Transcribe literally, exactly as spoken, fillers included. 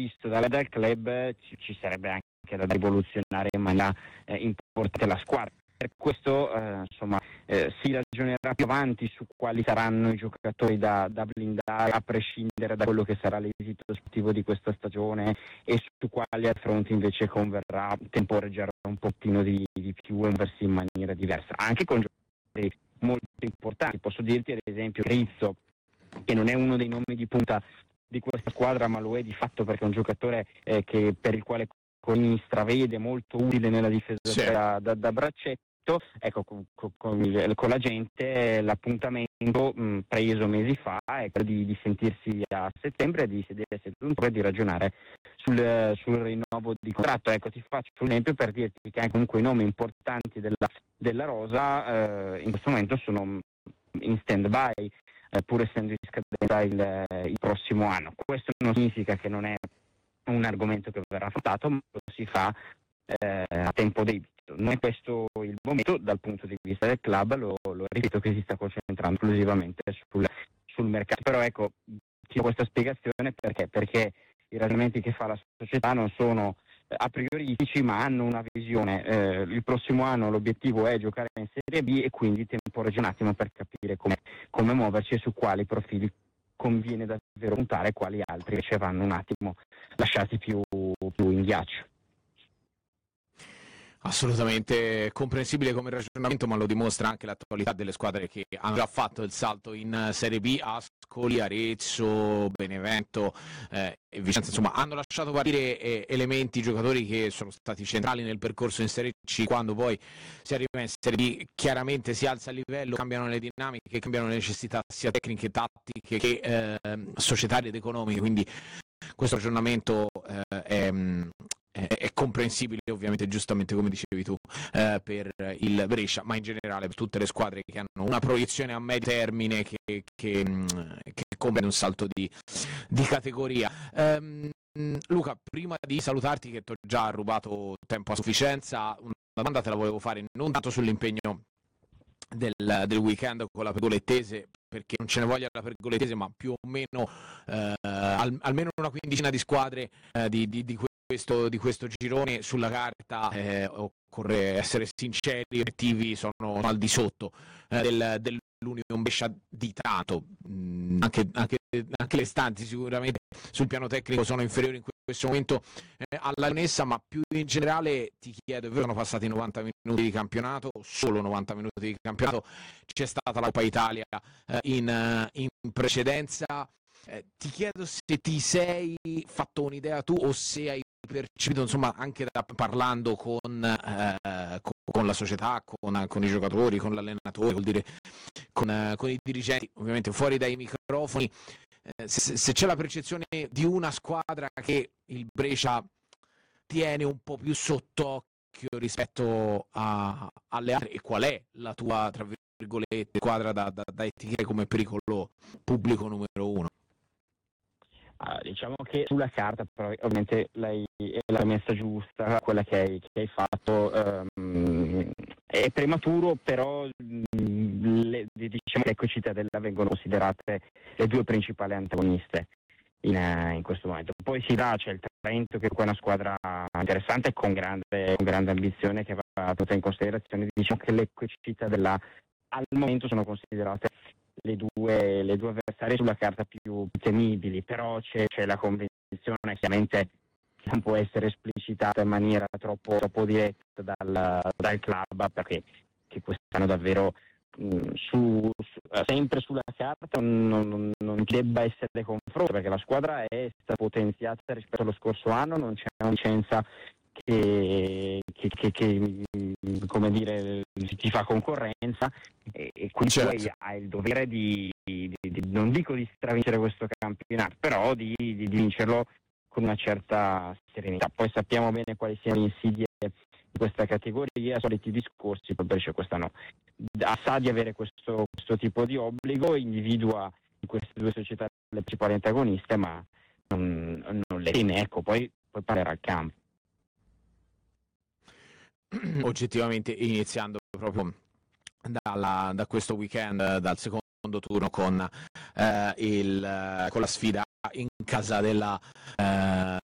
visto dal, dal club ci, ci sarebbe anche da rivoluzionare in maniera eh, importante la squadra. Per questo eh, insomma eh, si ragionerà più avanti su quali saranno i giocatori da, da blindare, a prescindere da quello che sarà l'esito sportivo di questa stagione, e su quali al fronte invece converrà temporeggiare un pochino di, di più e muoversi in maniera diversa, anche con giocatori molto importanti. Posso dirti ad esempio Rizzo, che non è uno dei nomi di punta di questa squadra, ma lo è di fatto perché è un giocatore eh, che, per il quale Coni stravede molto utile nella difesa sì. da, da, da braccetto. Ecco, con, con, con la gente l'appuntamento mh, preso mesi fa è quello di, di sentirsi a settembre, di sedersi e di ragionare sul, sul rinnovo di contratto. Ecco, ti faccio un esempio per dirti che anche comunque i nomi importanti della, della rosa eh, in questo momento sono in stand-by, eh, pur essendo in scadenza il, il prossimo anno. Questo non significa che non è un argomento che verrà affrontato, ma lo si fa eh, a tempo debito. Non è questo il momento dal punto di vista del club, lo, lo ripeto, che si sta concentrando esclusivamente sul, sul mercato. Però ecco, ti do questa spiegazione perché, perché i ragionamenti che fa la società non sono eh, a prioristici, ma hanno una visione. Eh, il prossimo anno l'obiettivo è giocare in Serie B, e quindi temporeggia un attimo per capire come, come muoverci e su quali profili conviene davvero puntare, quali altri invece vanno un attimo lasciati più, più in ghiaccio. Assolutamente comprensibile come ragionamento, ma lo dimostra anche l'attualità delle squadre che hanno già fatto il salto in Serie B. Ascoli, Arezzo, Benevento eh, e Vicenza, insomma, hanno lasciato partire eh, elementi, giocatori che sono stati centrali nel percorso in Serie C. Quando poi si arriva in Serie B chiaramente si alza il livello, cambiano le dinamiche, cambiano le necessità sia tecniche, tattiche che eh, societarie ed economiche, quindi questo ragionamento eh, è è comprensibile, ovviamente, giustamente come dicevi tu, eh, per il Brescia, ma in generale per tutte le squadre che hanno una proiezione a medio termine che, che, che comprende un salto di, di categoria. Um, Luca, prima di salutarti, che ti ho già rubato tempo a sufficienza, una domanda te la volevo fare non tanto sull'impegno del, del weekend con la pergolettese, perché non ce ne voglia la pergolettese, ma più o meno eh, al, almeno una quindicina di squadre eh, di, di, di Questo, di questo girone sulla carta, eh, occorre essere sinceri, i obiettivi sono al di sotto eh, del, dell'Union Brescia di Taranto, mm, anche, anche, anche le stanze sicuramente sul piano tecnico sono inferiori in questo momento eh, alla Leonessa, ma più in generale ti chiedo, è vero, sono passati novanta minuti di campionato, solo novanta minuti di campionato, c'è stata la Coppa Italia eh, in, in precedenza. Eh, ti chiedo se ti sei fatto un'idea tu, o se hai percepito, insomma, anche da, parlando con, eh, con, con la società, con, con i giocatori, con l'allenatore, vuol dire con, eh, con i dirigenti, ovviamente fuori dai microfoni, eh, se, se c'è la percezione di una squadra che il Brescia tiene un po' più sott'occhio rispetto a, alle altre, e qual è la tua, tra virgolette, squadra da, da, da etichettare come pericolo pubblico numero uno? Uh, diciamo che sulla carta, però, ovviamente lei è la messa giusta, quella che hai, che hai fatto, um, è prematuro, però um, le, diciamo che Lecco e Cittadella vengono considerate le due principali antagoniste in, uh, in questo momento. Poi si dà, c'è il Trento, che è una squadra interessante con grande, con grande ambizione, che va tutta in considerazione. Diciamo che Lecco e Cittadella al momento sono considerate le due, le due avversarie sulla carta più temibili, però c'è, c'è la convinzione, chiaramente non può essere esplicitata in maniera troppo, troppo diretta dal, dal club, perché che quest'anno davvero mh, su, su, sempre sulla carta non, non, non debba essere confronto, perché la squadra è stata potenziata rispetto allo scorso anno, non c'è una licenza Che, che, che, che come dire ti fa concorrenza, e, e quindi certo. Poi hai il dovere di, di, di non dico di stravincere questo campionato, però di, di, di vincerlo con una certa serenità. Poi sappiamo bene quali siano le insidie di questa categoria, soliti discorsi, poi Brescia quest'anno sa di avere questo, questo tipo di obbligo, individua in queste due società le principali antagoniste, ma non, non le tiene, ecco, poi, poi parlerà al campo. Oggettivamente, iniziando proprio dalla, da questo weekend, dal secondo turno con, eh, il, con la sfida in casa della, eh,